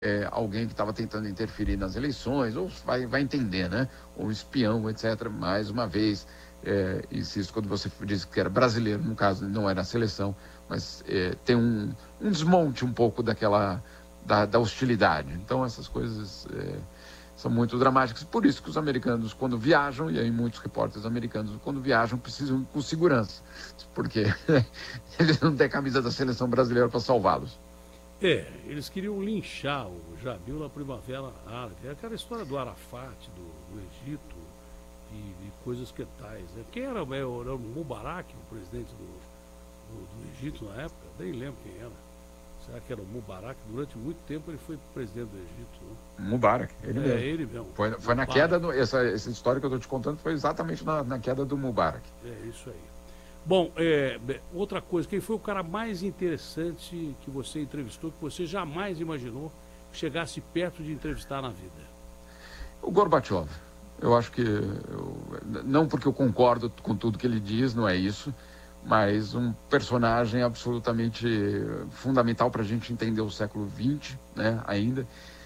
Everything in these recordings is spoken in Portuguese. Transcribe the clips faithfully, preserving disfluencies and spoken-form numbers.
é, alguém que estava tentando interferir nas eleições, ou vai, vai entender, né? Ou espião, etcétera. Mais uma vez, é, insisto, quando você disse que era brasileiro, no caso não era a seleção, mas é, tem um, um desmonte um pouco daquela, da, da hostilidade. Então essas coisas é, são muito dramáticas. Por isso que os americanos, quando viajam, e aí muitos repórteres americanos, quando viajam, precisam ir com segurança, porque eles não têm camisa da seleção brasileira para salvá-los. É, eles queriam linchar o Jamil na Primavera Árabe. É aquela história do Arafat, do, do Egito e, e coisas que tais. Né? Quem era, era o Mubarak, o presidente do, do, do Egito na época? Nem lembro quem era. Será que era o Mubarak? Durante muito tempo ele foi presidente do Egito. Né? Mubarak, ele é, mesmo. ele mesmo. Foi, foi na queda, do, essa, essa história que eu estou te contando foi exatamente na, na queda do Mubarak. É isso aí. Bom, é, outra coisa, quem foi o cara mais interessante que você entrevistou, que você jamais imaginou que chegasse perto de entrevistar na vida? O Gorbachev. Eu acho que, eu, não porque eu concordo com tudo que ele diz, não é isso, mas um personagem absolutamente fundamental para a gente entender o século vinte, né, ainda,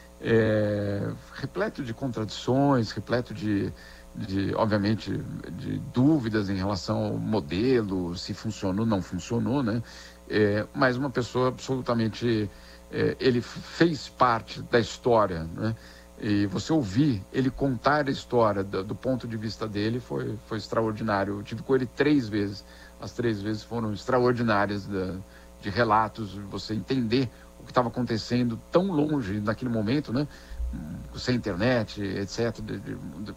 é, repleto de contradições, repleto de... de, obviamente, de dúvidas em relação ao modelo, se funcionou, não funcionou, né? É, mas uma pessoa absolutamente... É, ele fez parte da história, né? E você ouvir ele contar a história do, do ponto de vista dele foi, foi extraordinário. Eu tive com ele três vezes. As três vezes foram extraordinárias da, de relatos, você entender o que estava acontecendo tão longe naquele momento, né? Sem internet, etcétera, de, de, de,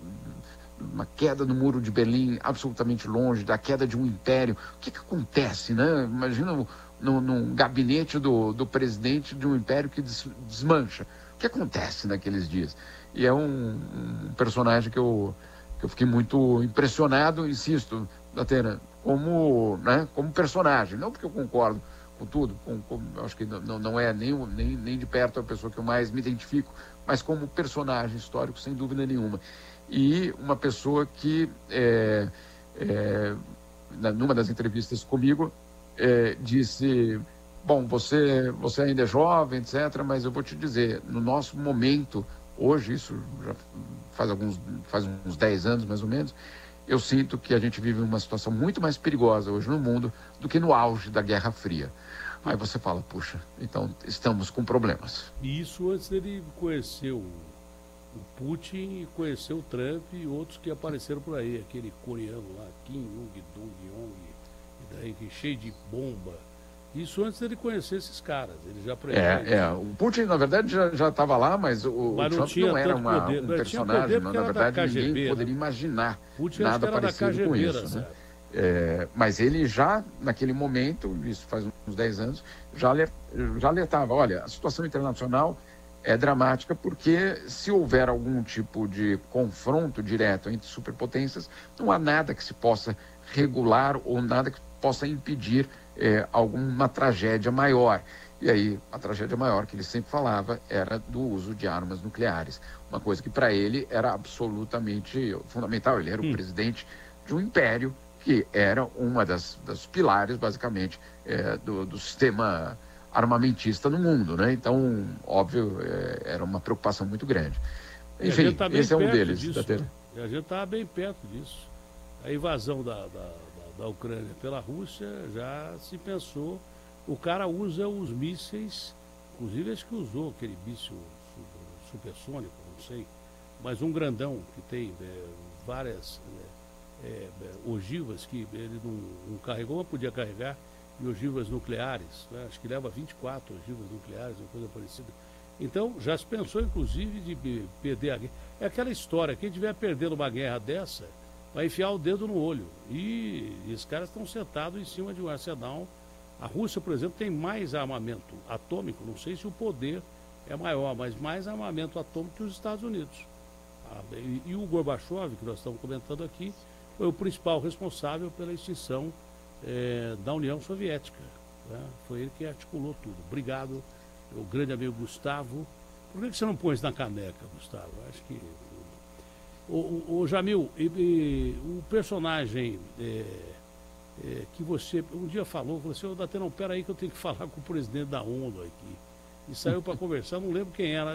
uma queda no muro de Berlim absolutamente longe, da queda de um império. O que, que acontece, né? Imagina no, num gabinete do, do presidente de um império que des, desmancha. O que acontece naqueles dias? E é um, um personagem que eu, que eu fiquei muito impressionado, insisto, Datena, como, né, como personagem. Não porque eu concordo com tudo, com, com, acho que não, não é nem, nem, nem de perto a pessoa que eu mais me identifico, mas como personagem histórico, sem dúvida nenhuma. E uma pessoa que, é, é, numa das entrevistas comigo, é, disse, bom, você, você ainda é jovem, etcétera, mas eu vou te dizer, no nosso momento, hoje, isso já faz, alguns, faz uns dez anos mais ou menos, eu sinto que a gente vive uma situação muito mais perigosa hoje no mundo do que no auge da Guerra Fria. Aí você fala, puxa, então estamos com problemas. E isso antes dele conhecer o o Putin e conheceu o Trump e outros que apareceram por aí, aquele coreano lá, Kim Jong, Dong Yong, e daí que cheio de bomba. Isso antes dele conhecer esses caras, ele já É, é, o Putin na verdade já estava lá, mas o, mas o Trump não, não era uma, poder. um Não, personagem, não, na verdade ninguém G B, poderia né? imaginar Putin nada parecido com isso, né? É, mas ele já, naquele momento, isso faz uns dez anos, já, já alertava, olha, a situação internacional é dramática porque se houver algum tipo de confronto direto entre superpotências, não há nada que se possa regular ou nada que possa impedir é, alguma tragédia maior. E aí, a tragédia maior que ele sempre falava era do uso de armas nucleares. Uma coisa que para ele era absolutamente fundamental. Ele era o hum. presidente de um império que era uma das, das pilares, basicamente, é, do, do sistema armamentista no mundo, né? Então, óbvio, é, era uma preocupação muito grande. Enfim, tá esse é um deles. Disso, né? E a gente estava bem perto disso. A invasão da, da, da, da Ucrânia pela Rússia já se pensou. O cara usa os mísseis, inclusive acho que usou aquele míssil supersônico, não sei, mas um grandão que tem é, várias é, é, ogivas que ele não, não carregou, mas podia carregar. E ogivas nucleares, né? Acho que leva vinte e quatro ogivas nucleares, uma coisa parecida. Então, já se pensou, inclusive, de perder a guerra. É aquela história, quem estiver perdendo uma guerra dessa, vai enfiar o dedo no olho. E, e esses caras estão sentados em cima de um arsenal. A Rússia, por exemplo, tem mais armamento atômico, não sei se o poder é maior, mas mais armamento atômico que os Estados Unidos. E, e o Gorbachev, que nós estamos comentando aqui, foi o principal responsável pela extinção É, da União Soviética, né? Foi ele que articulou tudo. Obrigado, meu grande amigo Gustavo. Por que você não põe isso na caneca, Gustavo? Acho que o, o, o Jamil, e, e, o personagem é, é, que você um dia falou, falou assim, ô Datena, não, pera aí que eu tenho que falar com o presidente da ONU aqui. E saiu para conversar, não lembro quem era.